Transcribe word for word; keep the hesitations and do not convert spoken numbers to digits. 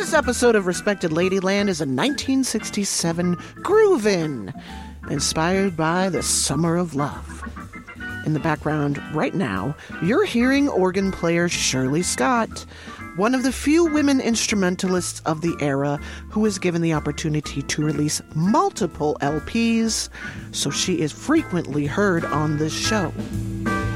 This episode of Respected Ladyland is a nineteen sixty-seven groove-in, inspired by the Summer of Love. In the background right now, you're hearing organ player Shirley Scott, one of the few women instrumentalists of the era who was given the opportunity to release multiple L Ps, so she is frequently heard on this show.